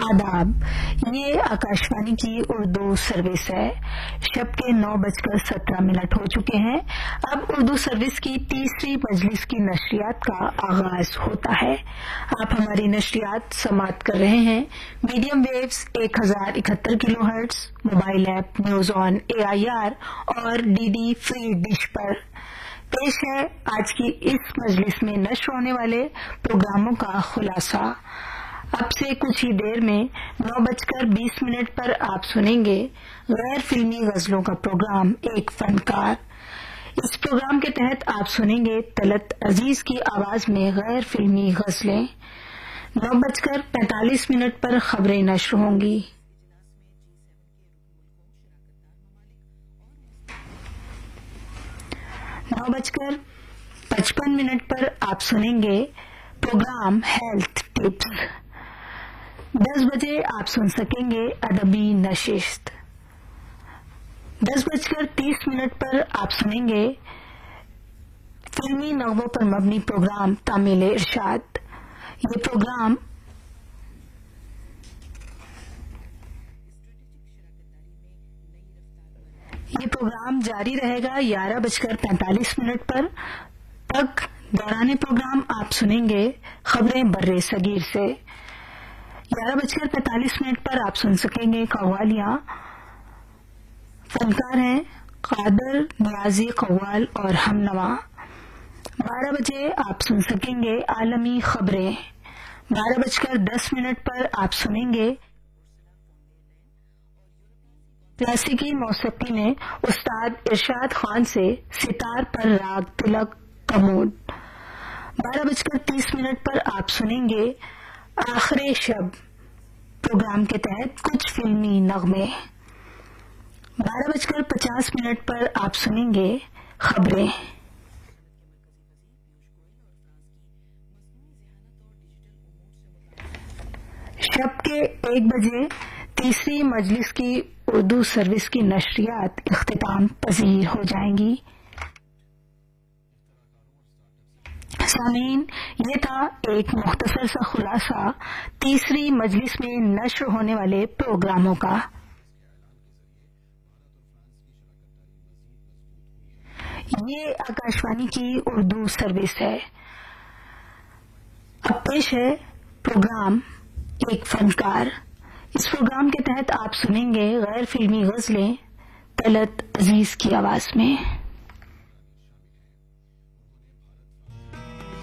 آداب، یہ آکاشوانی کی اردو سروس ہے۔ شب کے 9:17 ہو چکے ہیں۔ اب اردو سروس کی تیسری مجلس کی نشریات کا آغاز ہوتا ہے۔ آپ ہماری نشریات سماعت کر رہے ہیں medium views 1071 kilo hertz, mobile app news on AIR اور DD فری ڈش پر۔ پیش ہے آج کی اس مجلس میں نشر ہونے والے پروگراموں کا خلاصہ۔ اب سے کچھ ہی دیر میں 9:20 پر آپ سنیں گے غیر فلمی غزلوں کا پروگرام ایک فنکار۔ اس پروگرام کے تحت آپ سنیں گے طلعت عزیز کی آواز میں غیر فلمی غزلیں۔ 9:45 پر خبریں نشر ہوں گی۔ 9:55 پر آپ سنیں گے پروگرام ہیلتھ ٹپس۔ 10 بجے آپ سن سکیں گے ادبی نشست۔ 10:30 پر آپ سنیں گے فلمی نغموں پر مبنی پروگرام تامل ارشاد۔ یہ پروگرام جاری رہے گا 11:45 پر تک۔ دوران پروگرام آپ سنیں گے خبریں بر صغیر سے۔ 11:45 پر آپ سن سکیں گے قوالیاں۔ فنکار ہیں قادر نیازی قوال اور ہم نوا۔ 12 بجے آپ سن سکیں گے عالمی خبریں۔ 12:10 پر آپ سنیں گے کلاسیکی موسیقی میں استاد ارشاد خان سے ستار پر راگ تلک کموڈ۔ 12:30 پر آپ سنیں گے آخر شب پروگرام کے تحت کچھ فلمی نغمے۔ 12:50 پر آپ سنیں گے خبریں۔ شب کے 1 بجے تیسری مجلس کی اردو سروس کی نشریات اختتام پذیر ہو جائیں گی۔ سامعین، یہ تھا ایک مختصر سا خلاصہ تیسری مجلس میں نشر ہونے والے پروگراموں کا۔ یہ آکاشوانی کی اردو سروس ہے۔ اب پیش ہے پروگرام ایک فنکار۔ اس پروگرام کے تحت آپ سنیں گے غیر فلمی غزلیں طلعت عزیز کی آواز میں۔